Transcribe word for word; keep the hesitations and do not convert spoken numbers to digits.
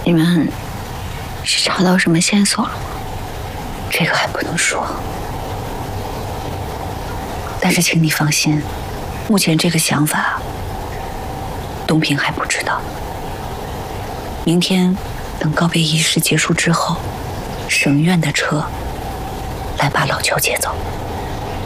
你们是查到什么线索了吗？ 这个还不能说，但是请你放心，目前这个想法，东平还不知道。明天等告别仪式结束之后，省院的车来把老邱接走。